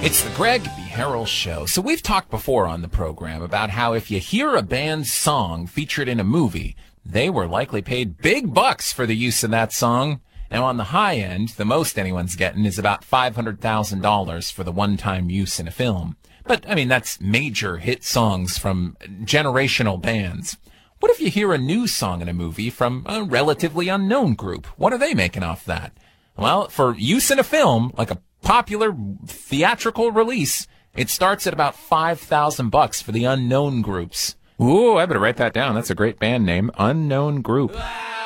It's the Greg B. Harrell Show. So we've talked before on the program about how if you hear a band's song featured in a movie, they were likely paid big bucks for the use of that song. Now on the high end, the most anyone's getting is about $500,000 for the one-time use in a film. But, I mean, that's major hit songs from generational bands. What if you hear a new song in a movie from a relatively unknown group? What are they making off that? Well, for use in a film, like a popular theatrical release, it starts at about $5,000 for the unknown groups. Ooh, I better write that down. That's a great band name, Unknown Group.